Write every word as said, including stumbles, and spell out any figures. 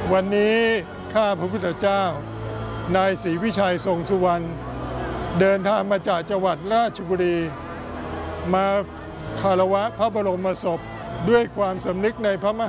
วันนี้ข้าพระพุทธเจ้านายศรีวิชัยทรงสุวรรณเดินทางมาจากจังหวัดราชบุรีมาคารวะพระบรมศพด้วยความสำนึกในพระมหากรุณาธิคุณ